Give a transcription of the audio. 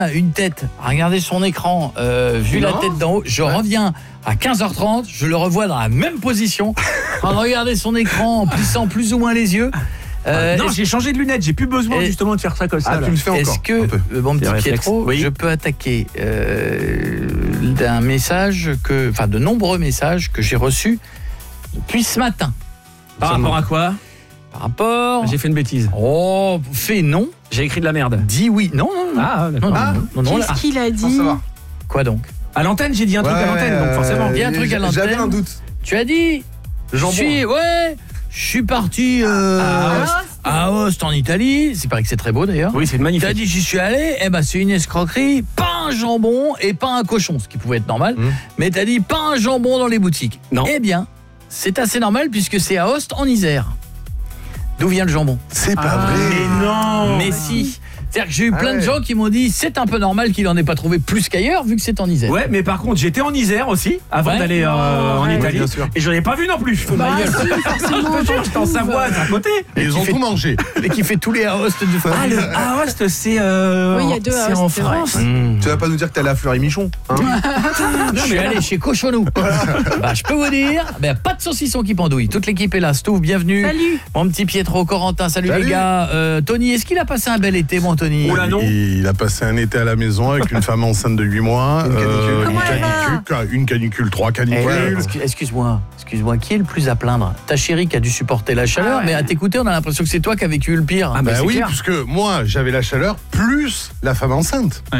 une tête, regardez son écran, vu la tête d'en haut, je reviens à 15h30, je le revois dans la même position, regardez son écran en plissant plus ou moins les yeux. Non, j'ai changé de lunettes, j'ai plus besoin justement de faire ça comme ça. Tu me fais encore. Est-ce que, mon petit Pietro, je peux attaquer d'un message de nombreux messages que j'ai reçus depuis ce matin. Par rapport à quoi? Par rapport... J'ai fait une bêtise. Oh, fais non. J'ai écrit de la merde. Dis oui. Non. Ah, d'accord. Non, Qu'est-ce qu'il a dit? Quoi donc? À l'antenne, j'ai dit un truc à l'antenne, donc forcément. Dis un truc à l'antenne. J'avais un doute. Tu as dit... Je suis parti à Asti en Italie. C'est paraît que c'est très beau d'ailleurs. Oui, c'est magnifique. Tu as dit j'y suis allé, c'est une escroquerie, pas un jambon et pas un cochon, ce qui pouvait être normal. Mais tu as dit pas un jambon dans les boutiques. Non. Eh bien, c'est assez normal puisque c'est à Asti en Isère. D'où vient le jambon? C'est pas vrai. Mais non. Mais si. C'est-à-dire que j'ai eu plein de gens qui m'ont dit c'est un peu normal qu'il en ait pas trouvé plus qu'ailleurs vu que c'est en Isère. Ouais, mais par contre, j'étais en Isère aussi avant d'aller en Italie. Bien sûr. Et je l'ai pas vu non plus. Je j'étais en Savoie, à côté. Et ils ont tout mangé. Et qui fait tous les Aost de France. Ah, le Aoste, c'est Oui, il y a deux c'est Aoste, en c'est vrai. France. Tu vas pas nous dire que t'es allé à Fleury-Michon, hein? Je suis allé chez Cochonou. Je peux vous dire, pas de saucisson qui pendouille. Toute l'équipe est là. Stouff, bienvenue. Salut. Mon petit Pietro, Corentin, salut les gars. Tony, est-ce qu'il a passé un bel été, mon Tony? Oula, non. Il a passé un été à la maison avec une femme enceinte de 8 mois. Une canicule, 3 canicules. Excuse-moi, qui est le plus à plaindre? Ta chérie qui a dû supporter la chaleur, mais à t'écouter, on a l'impression que c'est toi qui as vécu le pire. Oui, puisque moi, j'avais la chaleur plus la femme enceinte.